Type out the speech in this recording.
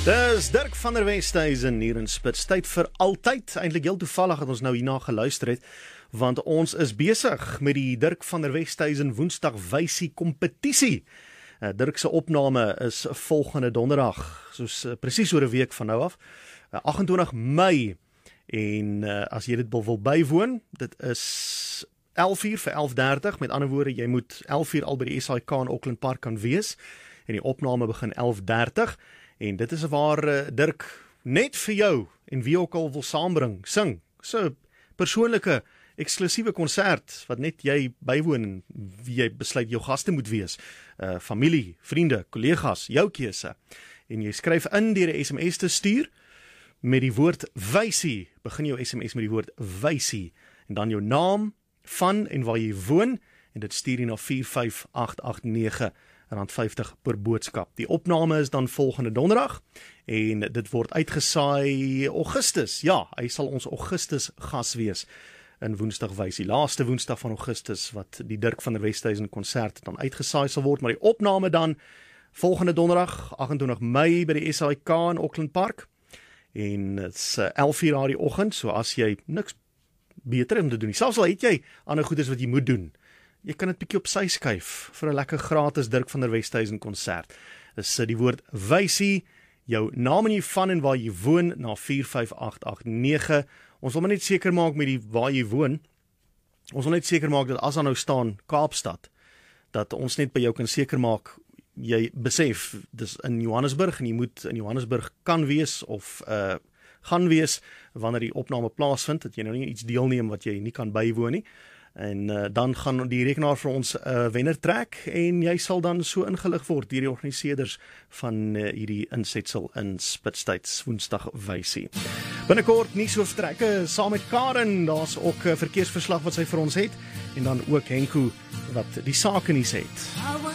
Dis Dirk van der Westhuizen hier in Spits. Tyd vir altyd. Eintlik heel toevallig dat ons nou hierna geluister het, want ons is besig met die Dirk van der Westhuizen Woensdag Wysie kompetisie. Dirk se opname is volgende donderdag, soos presies oor 'n week van nou af, 28 Mei. En as jy dit wil bywoon, dit is 11:00 vir 11:30. Met ander woorde, jy moet 11:00 al by die SAIK in Auckland Park kan wees. En die opname begin 11:30. En dit is waar Dirk net vir jou en wie ook al wil saambring, sing. So persoonlike, eksklusiewe konsert wat net jy bywoon en wie jy besluit jou gaste moet wees. Familie, vriende, kollegas, jou keuse. En jy skryf in deur 'n SMS te stuur met die woord Wysie. Begin jou SMS met die woord Wysie en dan jou naam, van en waar jy woon en dit stuur jy na 45889. R50 per boodskap. Die opname is dan volgende donderdag en dit word uitgesaai Augustus. Ja, hy sal ons Augustus gas wees in Woensdag Wysie. Laaste Woensdag van Augustus wat die Dirk van der Westhuizen konsert dan uitgesaai sal word, maar die opname dan volgende donderdag 28 Mei by die SAIK in Auckland Park. En dit's 11:00 daardie oggend, so as jy niks beter om te doen nie. Selfs al het jy ander goedes wat jy moet doen, jy kan dit bietjie op sy skuif vir 'n lekker gratis Dirk van der Westhuizen konsert. Dis die woord Wysie, jou naam en jy van en waar jy woon na 45889. Ons wil maar net seker maak met die waar jy woon. Ons wil net seker maak dat as daar nou staan Kaapstad, dat ons net by jou kan seker maak jy besef dis in Johannesburg en jy moet in Johannesburg kan wees of gaan wees wanneer die opname plaasvind, dat jy nou nie iets deelneem wat jy nie kan bywoon nie. En dan gaan die rekenaar vir ons wenner trek en jy sal dan so ingelig word deur die organiseerders van hierdie insetsel in Spitstyds Woensdag Wysie. Binnekort nuus oor vertrekke saam met Karen, daar's ook 'n verkeersverslag wat sy vir ons het en dan ook Henko wat die sake nuus het.